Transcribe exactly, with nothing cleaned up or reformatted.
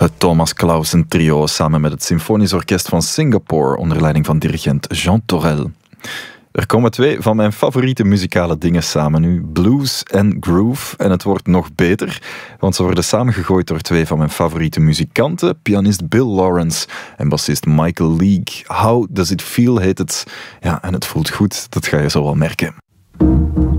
Het Thomas Clausen trio samen met het Symfonisch Orkest van Singapore onder leiding van dirigent Jean Torel. Er komen twee van mijn favoriete muzikale dingen samen nu, blues en groove. En het wordt nog beter, want ze worden samengegooid door twee van mijn favoriete muzikanten, pianist Bill Lawrence en bassist Michael League. How Does It Feel heet het. Ja, en het voelt goed, dat ga je zo wel merken.